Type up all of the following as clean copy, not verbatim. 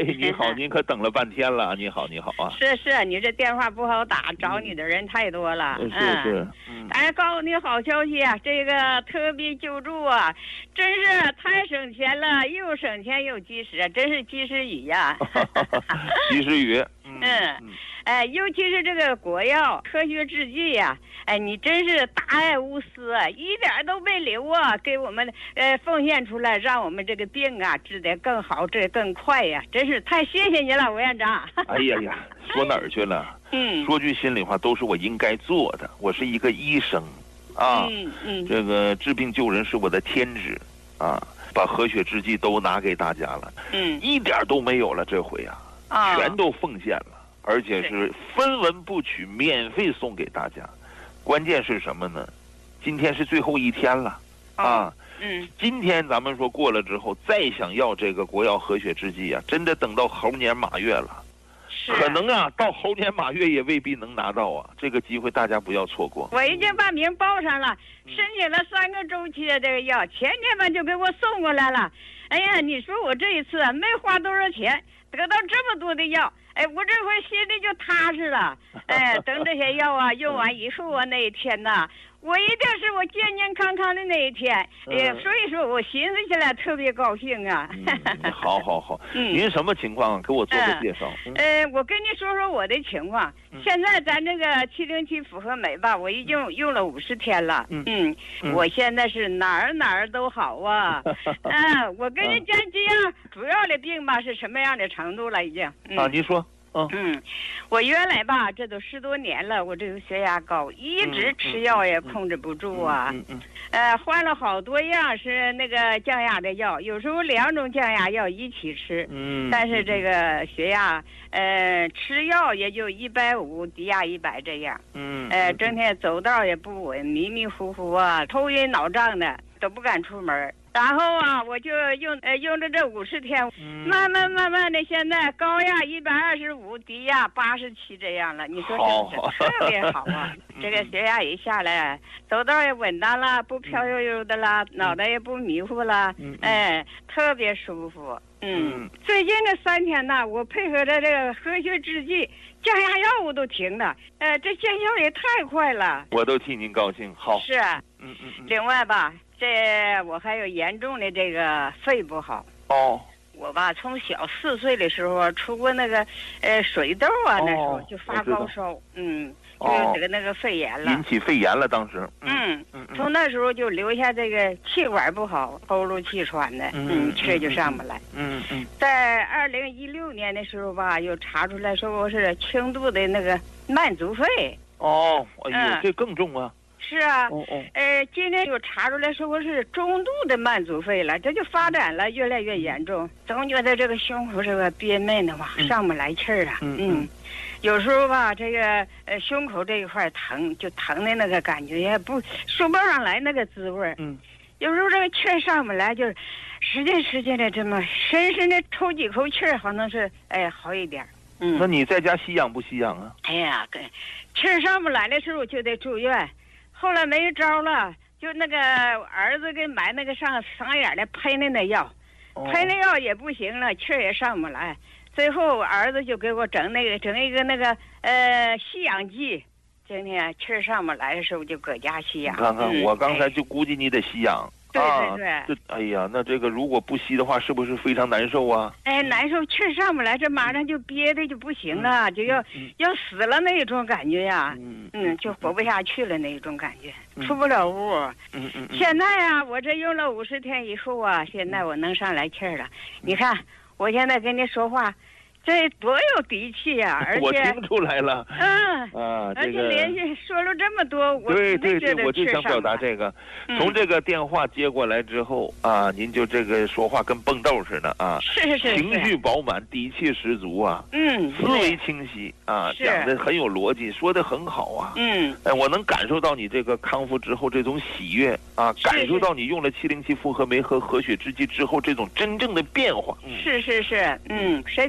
你好，您可等了半天了。你好，你好啊。 是，你这电话不好打，找你的人太多了。 是。 哎，告诉你好消息啊，这个特别救助啊，真是太省钱了，又省钱又及时，真是及时雨呀。 及时雨。 哎，尤其是这个国药科学制剂呀，哎，你真是大爱无私啊，一点都没留啊，给我们奉献出来，让我们这个病啊治得更好，治得更快呀，真是太谢谢你了，吴院长。 哎呀，说哪儿去了？说句心里话，都是我应该做的。我是一个医生啊，这个治病救人是我的天职啊，把和血制剂都拿给大家了，一点都没有了，这回啊，全都奉献了。而且是分文不取，免费送给大家。关键是什么呢？今天是最后一天了啊！今天咱们说过了之后，再想要这个国药和血制剂啊，真的等到猴年马月了。可能啊，到猴年马月也未必能拿到啊。这个机会大家不要错过。 我已经把名报上了，申请了3个周期的这个药，前天吧就给我送过来了。哎呀，你说我这一次啊，没花多少钱，得到这么多的药。哎，我这回心里就踏实了。哎，等这些药啊用完以后啊，那一天呐，我一定是我健健康康的那一天。哎，所以说我寻思起来特别高兴啊。 好。您什么情况？给我做个介绍。 我跟你说说我的情况。现在咱这个707复合酶吧，我已经用了50天了。我现在是哪儿都好啊。我跟你讲几样主要的病吧是什么样的程度了已经。 您说。 我原来吧，这都10多年了，我这个血压高，一直吃药也控制不住啊。换了好多样是那个降压的药，有时候2种降压药一起吃。但是这个血压，吃药也就150，低压100这样。整天走道也不稳，迷迷糊糊啊，头晕脑胀的，都不敢出门。然后啊，我就用着这50天，慢慢的，现在高压125，低压87这样了。你说是不是特别好啊？这个血压一下来，走道也稳当了，不飘悠悠的了，脑袋也不迷糊了，特别舒服。最近这3天呢，我配合着这个和血制剂，降压药我都停了。这见效也太快了， 我都替您高兴。好。 是。另外吧。我还有严重的这个肺不好。我吧从小4岁的时候出过那个水痘啊，那时候就发高烧，就得那个肺炎了， 引起肺炎了当时。 从那时候就留下这个气管不好，呼噜气喘的，气就上不来。在2016年的时候吧，又查出来说我是轻度的那个慢阻肺。 这更重啊。 是啊，今天又查出来说我是中度的慢阻肺了，这就发展了，越来越严重。总觉得这个胸口这个憋闷的吧，上不来气儿啊。有时候吧，这个胸口这一块疼，就疼的那个感觉也不说不上来那个滋味。有时候这个气儿上不来，就是使劲的这么深的抽几口气儿，好像是好一点。 那你在家吸氧不吸氧啊？ 哎呀，气儿上不来的时候就得住院。后来没招了，就那个儿子给买那个上嗓眼的喷的那药，喷的药也不行了，气儿也上不来。最后儿子就给我整一个那个吸氧剂，今天气儿上不来的时候就搁家吸氧。 看看我刚才就估计你得吸氧。 对。 哎呀，那这个如果不吸的话，是不是非常难受啊？ 难受，气儿上不来，这马上就憋的就不行了，就要死了那一种感觉呀。就活不下去了那一种感觉，出不了屋。现在呀，我这用了50天以后啊，现在我能上来气儿了。你看，我现在跟你说话。这多有底气呀！而且我听出来了。 而且连续说了这么多， 对，我就想表达这个。从这个电话接过来之后啊，您就这个说话跟蹦豆似的啊， 是， 情绪饱满，底气十足啊，思维清晰啊，讲的很有逻辑，说的很好啊。我能感受到你这个康复之后这种喜悦啊，感受到你用了707复合酶和和血制剂之后这种真正的变化。 是，身体不好。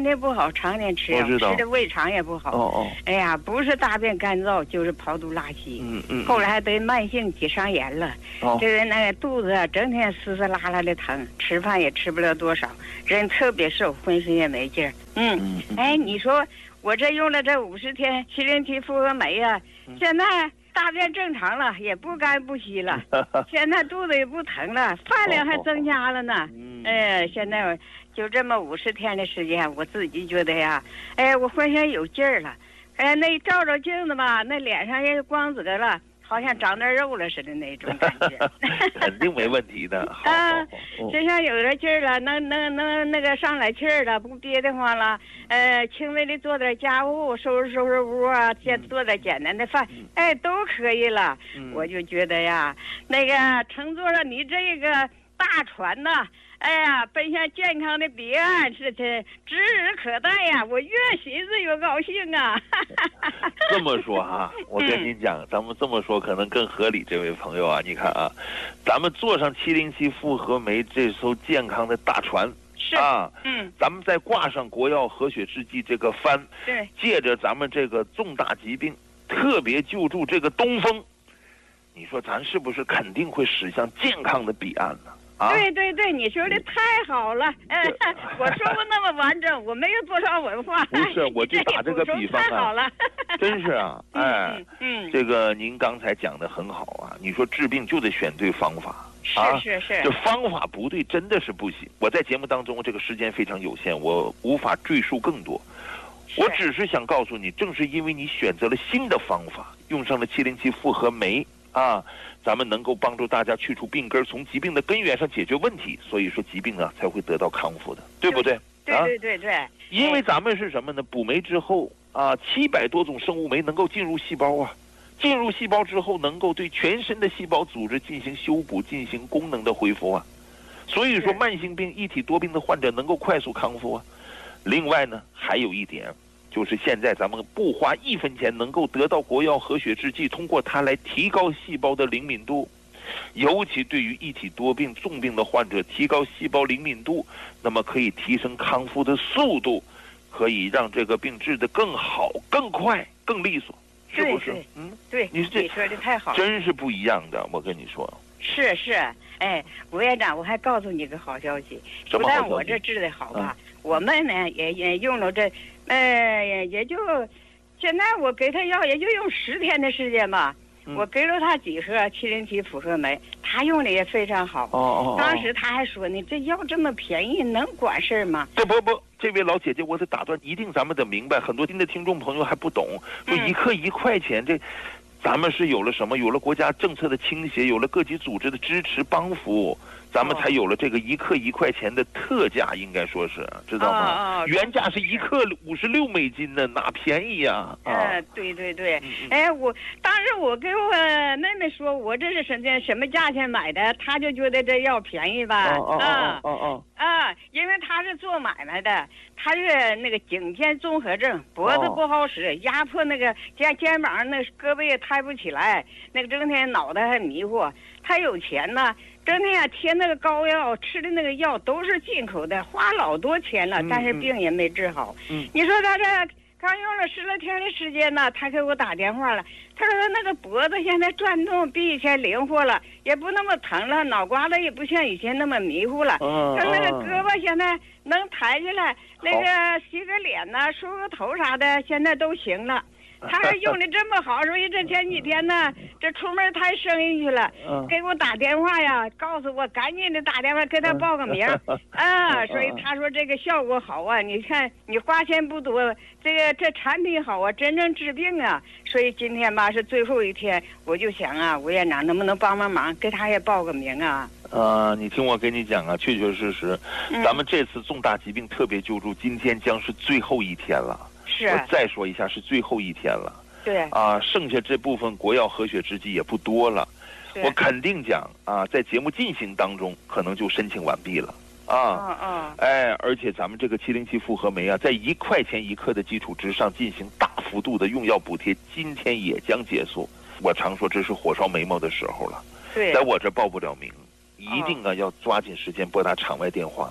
好，常年吃药，吃的胃肠也不好。哎呀，不是大便干燥，就是跑肚拉稀。后来还得慢性结肠炎了。这个那个肚子啊，整天撕撕拉拉的疼，吃饭也吃不了多少，人特别瘦，浑身也没劲儿。哎，你说我这用了这50天707复合酶呀，现在大便正常了，也不干不稀了，现在肚子也不疼了，饭量还增加了呢。现在就这么50天的时间，我自己觉得呀，哎，我浑身有劲儿了。哎，那照照镜子吧，那脸上也光泽了，好像长点肉了似的那种感觉。 肯定没问题的。 身上有点劲儿了，能那个上来气儿了，不憋得慌了。轻微的做点家务，收拾屋啊，做点简单的饭，哎，都可以了。我就觉得呀，那个乘坐着你这个大船呐，哎呀，奔向健康的彼岸是指日可待呀！我越寻思越高兴啊！ 这么说哈，我跟您讲，咱们这么说可能更合理。这位朋友啊，你看啊，咱们坐上707复合酶这艘健康的大船。 是啊，咱们再挂上国药和血制剂这个帆， 对， 借着咱们这个重大疾病特别救助这个东风，你说咱是不是肯定会驶向健康的彼岸呢？ 对对对，你说的太好了。我说不那么完整，我没有多少文化。 不是，我就打这个比方啊。 太好了， 真是啊，哎，这个您刚才讲的很好啊。你说治病就得选对方法。 是， 这方法不对，真的是不行。我在节目当中，这个时间非常有限，我无法赘述更多。我只是想告诉你，正是因为你选择了新的方法，用上了707复合酶啊，咱们能够帮助大家去除病根，从疾病的根源上解决问题，所以说疾病啊才会得到康复的，对不对？ 对。 因为咱们是什么呢？补酶之后啊，700多种生物酶能够进入细胞啊。进入细胞之后，能够对全身的细胞组织进行修补、进行功能的恢复啊。所以说，慢性病、一体多病的患者能够快速康复啊。另外呢，还有一点，就是现在咱们不花1分钱能够得到国药和血制剂，通过它来提高细胞的灵敏度。尤其对于一体多病、重病的患者，提高细胞灵敏度，那么可以提升康复的速度，可以让这个病治得更好、更快、更利索。是不是？ 对，你说的太好了， 真是不一样的。我跟你说， 是，哎，吴院长，我还告诉你个好消息，不但我这治的好吧，我们呢也用了这，也就现在我给他药也就用10天的时间吧。我给了他几盒707复合酶，他用的也非常好。当时他还说呢，这药这么便宜，能管事儿吗？ 不，这位老姐姐，我得打断，一定咱们得明白，很多新的听众朋友还不懂，说1克1块钱，这咱们是有了什么？有了国家政策的倾斜，有了各级组织的支持帮扶，咱们才有了这个1克1块钱的特价，应该说是，知道吗？原价是1克56美金呢，哪便宜呀？ 对。哎，当时我跟我妹妹说，我这是什么价钱买的，她就觉得这药便宜吧？因为她是做买卖的，她是那个颈肩综合症，脖子不好使，压迫那个肩膀那胳膊也抬不起来，那个整天脑袋还迷糊。她有钱呢，整天贴那个膏药，吃的那个药都是进口的，花老多钱了，但是病也没治好。你说她这刚用了10来天的时间呢，他给我打电话了，他说那个脖子现在转动比以前灵活了，也不那么疼了，脑瓜子也不像以前那么迷糊了，他那个胳膊现在能抬起来，那个洗个脸呐、梳个头啥的，现在都行了。他还用的这么好，所以这前几天呢，这出门谈生意去了，给我打电话呀，告诉我赶紧的打电话给他报个名所以他说这个效果好啊，你看你花钱不多，这产品好啊，真正治病啊。所以今天吧是最后一天，我就想啊，吴院长能不能帮忙，给他也报个名啊？ 你听我跟你讲啊，确确实实，咱们这次重大疾病特别救助，今天将是最后一天了。我再说一下，是最后一天了。 对剩下这部分国药和血制剂也不多了。我肯定讲在节目进行当中，可能就申请完毕了而且咱们这个707复合酶在1块钱1克的基础之上进行大幅度的用药补贴，今天也将结束。我常说这是火烧眉毛的时候了。 对， 在我这报不了名，一定要抓紧时间拨打场外电话。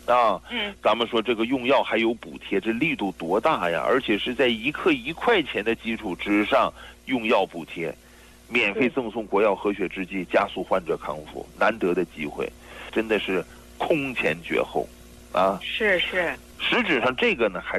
啊，咱们说这个用药还有补贴，这力度多大呀？而且是在1克1块钱的基础之上用药补贴，免费赠送国药和血制剂，加速患者康复，难得的机会，真的是空前绝后，啊！ 是。 实质上这个呢还